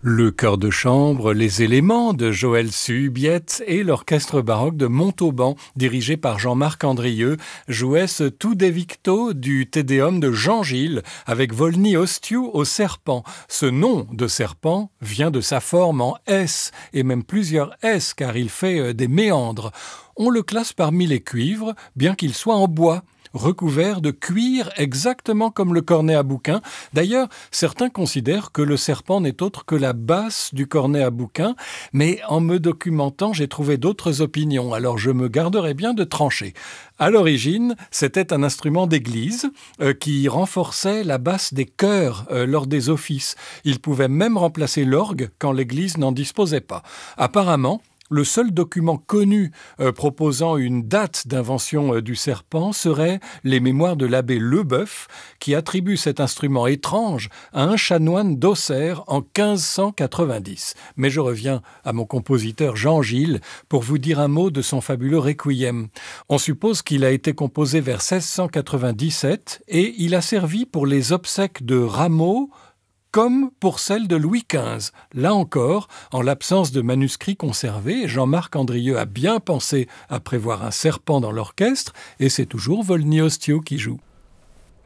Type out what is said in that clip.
Le chœur de chambre, les éléments de Joël Suhubiette et l'orchestre baroque de Montauban, dirigé par Jean-Marc Andrieux, jouaient ce tout Victo du Te Deum de Jean Gilles avec Volney Ostiu au serpent. Ce nom de serpent vient de sa forme en S, et même plusieurs S car il fait des méandres. On le classe parmi les cuivres, bien qu'il soit en bois, recouvert de cuir exactement comme le cornet à bouquin. D'ailleurs, certains considèrent que le serpent n'est autre que la basse du cornet à bouquin, mais en me documentant, j'ai trouvé d'autres opinions, alors je me garderai bien de trancher. À l'origine, c'était un instrument d'église qui renforçait la basse des chœurs lors des offices. Il pouvait même remplacer l'orgue quand l'église n'en disposait pas. Apparemment, le seul document connu proposant une date d'invention du serpent serait les mémoires de l'abbé Leboeuf, qui attribue cet instrument étrange à un chanoine d'Auxerre en 1590. Mais je reviens à mon compositeur Jean Gilles pour vous dire un mot de son fabuleux requiem. On suppose qu'il a été composé vers 1697 et il a servi pour les obsèques de Rameau, comme pour celle de Louis XV. Là encore, en l'absence de manuscrits conservés, Jean-Marc Andrieux a bien pensé à prévoir un serpent dans l'orchestre, et c'est toujours Volney Ostiu qui joue.